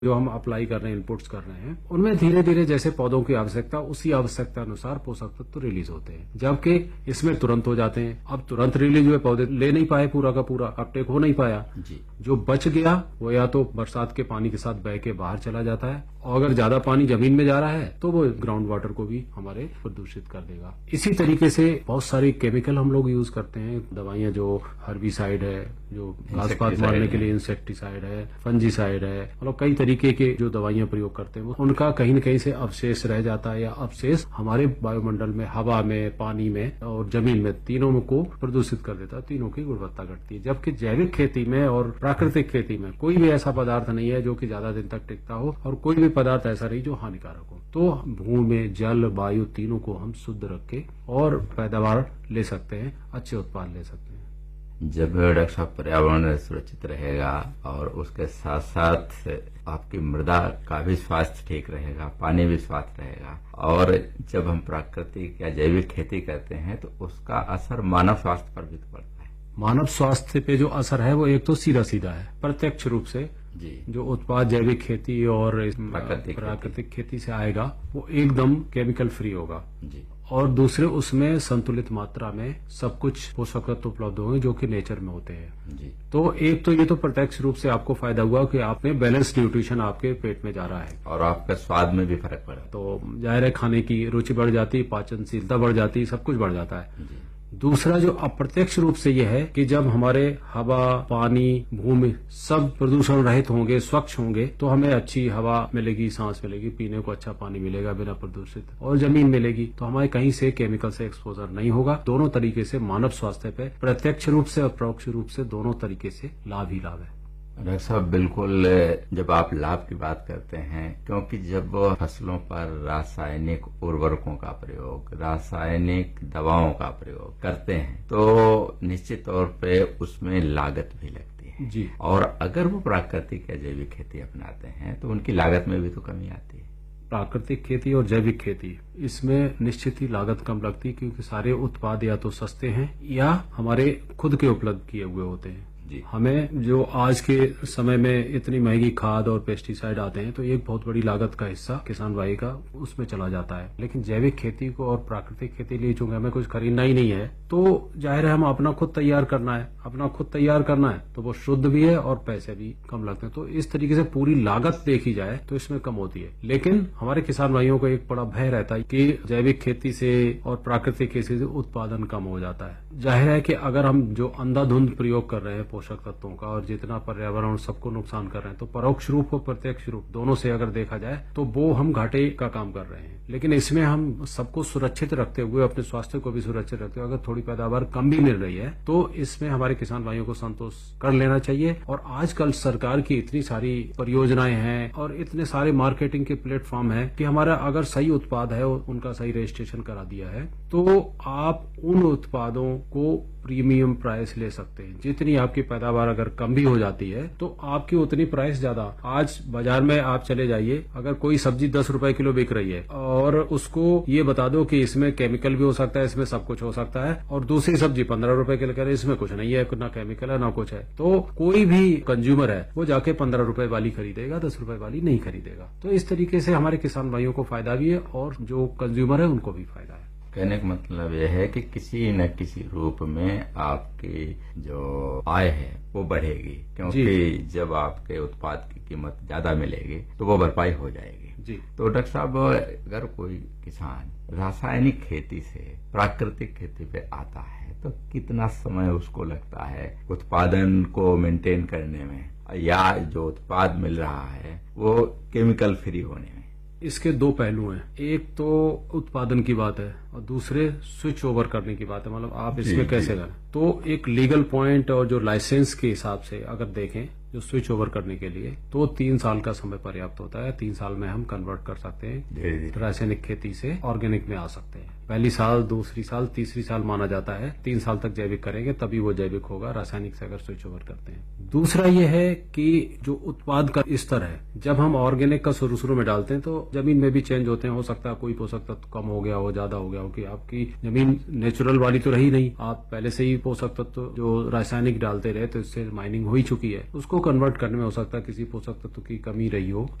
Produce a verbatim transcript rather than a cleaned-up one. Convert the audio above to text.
जो हम अप्लाई कर रहे हैं, इनपुट्स कर रहे हैं, उनमें धीरे धीरे जैसे पौधों की आवश्यकता, उसी आवश्यकता अनुसार पोषक तत्व तो रिलीज होते हैं, जबकि इसमें तुरंत हो जाते हैं। अब तुरंत रिलीज हुए पौधे ले नहीं पाए, पूरा का पूरा अपटेक हो नहीं पाया जी। जो बच गया वो या तो बरसात के पानी के साथ बह के बाहर चला जाता है, और अगर ज्यादा पानी जमीन में जा रहा है तो वो ग्राउंड वाटर को भी हमारे प्रदूषित कर देगा। इसी तरीके से बहुत सारी केमिकल हम लोग यूज करते हैं, दवाइयां जो हर्बिसाइड है, जो घास पात मारने के लिए इंसेक्टिसाइड है, फंजीसाइड है, मतलब कई तरीके के जो दवाइयां प्रयोग करते हैं, उनका कहीं न कहीं से अवशेष रह जाता है, या अवशेष हमारे वायुमंडल में, हवा में, पानी में और जमीन में, तीनों को प्रदूषित कर देता है, तीनों की गुणवत्ता घटती है। जबकि जैविक खेती में और प्राकृतिक खेती में कोई भी ऐसा पदार्थ नहीं है जो कि ज्यादा दिन तक टिकता हो, और कोई भी पदार्थ ऐसा नहीं जो हानिकारक हो। तो भूमि, जल, वायु तीनों को हम शुद्ध रख के और पैदावार ले सकते हैं, अच्छे उत्पाद ले सकते हैं। जब डॉक्टर साहब पर्यावरण सुरक्षित रहेगा और उसके साथ साथ आपकी मृदा का भी स्वास्थ्य ठीक रहेगा, पानी भी स्वास्थ्य रहेगा, और जब हम प्राकृतिक या जैविक खेती करते हैं तो उसका असर मानव स्वास्थ्य पर भी तो पड़ता है। मानव स्वास्थ्य पे जो असर है वो एक तो सीधा सीधा है, प्रत्यक्ष रूप से जी। जो उत्पाद जैविक खेती और प्राकृतिक प्राकृतिक खेती।, खेती से आएगा वो एकदम केमिकल फ्री होगा जी। और दूसरे उसमें संतुलित मात्रा में सब कुछ पोषक तत्व उपलब्ध होंगे जो कि नेचर में होते हैं जी। तो एक तो ये तो प्रत्यक्ष रूप से आपको फायदा हुआ कि आपने बैलेंस न्यूट्रिशन आपके पेट में जा रहा है, और आपका स्वाद में भी फर्क पड़ा, तो जाहिर है खाने की रुचि बढ़ जाती, पाचनशीलता बढ़ जाती, सब कुछ बढ़ जाता है जी। दूसरा जो अप्रत्यक्ष रूप से यह है कि जब हमारे हवा, पानी, भूमि सब प्रदूषण रहित होंगे, स्वच्छ होंगे, तो हमें अच्छी हवा मिलेगी, सांस मिलेगी, पीने को अच्छा पानी मिलेगा बिना प्रदूषित, और जमीन मिलेगी, तो हमारे कहीं से केमिकल से एक्सपोजर नहीं होगा। दोनों तरीके से मानव स्वास्थ्य पे प्रत्यक्ष रूप से और परोक्ष रूप से दोनों तरीके से लाभ ही लाभ है। डॉक्टर साहब, बिल्कुल जब आप लाभ की बात करते हैं, क्योंकि जब फसलों पर रासायनिक उर्वरकों का प्रयोग, रासायनिक दवाओं का प्रयोग करते हैं तो निश्चित तौर पे उसमें लागत भी लगती है जी। और अगर वो प्राकृतिक या जैविक खेती अपनाते हैं तो उनकी लागत में भी तो कमी आती है। प्राकृतिक खेती और जैविक खेती इसमें निश्चित ही लागत कम लगती है, क्योंकि सारे उत्पाद या तो सस्ते हैं या हमारे खुद के उपलब्ध किए हुए होते हैं। हमें जो आज के समय में इतनी महंगी खाद और पेस्टिसाइड आते हैं तो एक बहुत बड़ी लागत का हिस्सा किसान भाई का उसमें चला जाता है। लेकिन जैविक खेती को और प्राकृतिक खेती लिए चूंकि हमें कुछ खरीदना ही नहीं है, तो जाहिर है हम अपना खुद तैयार करना है, अपना खुद तैयार करना है तो वो शुद्ध भी है और पैसे भी कम लगते हैं। तो इस तरीके से पूरी लागत देखी जाए तो इसमें कम होती है। लेकिन हमारे किसान भाइयों को एक बड़ा भय रहता है कि जैविक खेती से और प्राकृतिक खेती से उत्पादन कम हो जाता है। जाहिर है कि अगर हम जो अंधाधुंध प्रयोग कर रहे हैं पोषक तत्वों का और जितना पर्यावरण सबको नुकसान कर रहे हैं, तो परोक्ष रूप और प्रत्यक्ष रूप दोनों से अगर देखा जाए तो वो हम घाटे का काम कर रहे हैं। लेकिन इसमें हम सबको सुरक्षित रखते हुए, अपने स्वास्थ्य को भी सुरक्षित रखते हुए, अगर थोड़ी पैदावार कम भी मिल रही है तो इसमें हमारे किसान भाइयों को संतोष कर लेना चाहिए। और आजकल सरकार की इतनी सारी परियोजनाएं हैं और इतने सारे मार्केटिंग के प्लेटफॉर्म हैं कि हमारा अगर सही उत्पाद है, उनका सही रजिस्ट्रेशन करा दिया है, तो आप उन उत्पादों को प्रीमियम प्राइस ले सकते हैं। जितनी आपकी पैदावार अगर कम भी हो जाती है तो आपकी उतनी प्राइस ज्यादा। आज बाजार में आप चले जाइए, अगर कोई सब्जी दस रुपए किलो बिक रही है और उसको ये बता दो कि इसमें केमिकल भी हो सकता है, इसमें सब कुछ हो सकता है, और दूसरी सब्जी पंद्रह रुपए किलो कह रहे इसमें कुछ नहीं है, ना केमिकल है ना कुछ है, तो कोई भी कंज्यूमर है वो जाके पंद्रह रुपए वाली खरीदेगा, दस रुपए वाली नहीं खरीदेगा। तो इस तरीके से हमारे किसान भाइयों को फायदा भी है और जो कंज्यूमर है उनको भी फायदा है। कहने का मतलब यह है कि किसी न किसी रूप में आपकी जो आय है वो बढ़ेगी, क्योंकि जब आपके उत्पाद की कीमत ज्यादा मिलेगी तो वो भरपाई हो जाएगी जी। तो डॉक्टर साहब, अगर कोई किसान रासायनिक खेती से प्राकृतिक खेती पे आता है तो कितना समय उसको लगता है उत्पादन को मेंटेन करने में, या जो उत्पाद मिल रहा है वो केमिकल फ्री होने में? इसके दो पहलू हैं। एक तो उत्पादन की बात है और दूसरे स्विच ओवर करने की बात है, मतलब आप इसमें कैसे करें। तो एक लीगल पॉइंट और जो लाइसेंस के हिसाब से अगर देखें जो स्विच ओवर करने के लिए, तो तीन साल का समय पर्याप्त होता है। तीन साल में हम कन्वर्ट कर सकते हैं, रासायनिक खेती से ऑर्गेनिक में आ सकते हैं। पहली साल, दूसरी साल, तीसरी साल माना जाता है। तीन साल तक जैविक करेंगे तभी वो जैविक होगा, रासायनिक से अगर स्विच ओवर करते हैं। दूसरा ये है कि जो उत्पाद का स्तर है, जब हम ऑर्गेनिक का शुरू शुरू में डालते हैं तो जमीन में भी चेंज होते हैं। हो सकता है कोई पोषक तत्व कम हो गया हो, ज्यादा हो गया हो, कि आपकी जमीन नेचुरल वाली तो रही नहीं, आप पहले से ही पोषक तत्व जो रासायनिक डालते रहे तो इससे माइनिंग हो ही चुकी है। उसको कन्वर्ट करने में हो सकता है किसी पोषक तत्व की कमी रही हो।